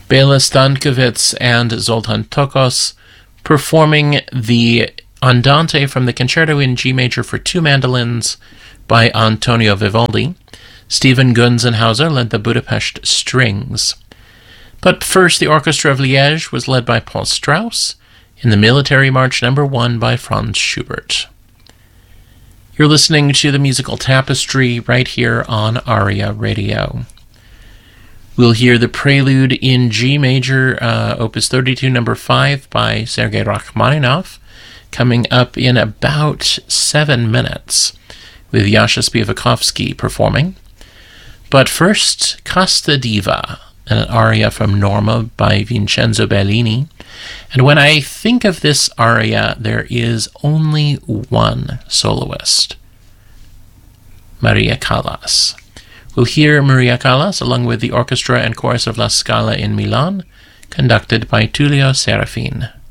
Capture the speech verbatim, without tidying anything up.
Bela Stankovic and Zoltan Tokos performing the Andante from the Concerto in G major for two mandolins by Antonio Vivaldi. Stephen Gunzenhauser led the Budapest Strings. But first, the Orchestra of Liège was led by Paul Strauss in the Military March Number One by Franz Schubert. You're listening to the Musical Tapestry right here on Aria Radio. We'll hear the Prelude in G major, uh, Opus thirty-two, number five by Sergei Rachmaninoff, coming up in about seven minutes, with Yasha Spivakovsky performing. But first, Casta Diva, an aria from Norma by Vincenzo Bellini. And when I think of this aria, there is only one soloist, Maria Callas. We'll hear Maria Callas along with the orchestra and chorus of La Scala in Milan, conducted by Tullio Serafin.